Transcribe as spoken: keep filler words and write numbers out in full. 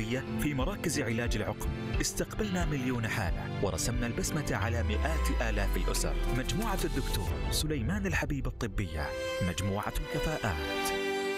الطبية في مراكز علاج العقم. استقبلنا مليون حالة ورسمنا البسمة على مئات آلاف الأسر. مجموعة الدكتور سليمان الحبيب الطبية، مجموعة الكفاءات.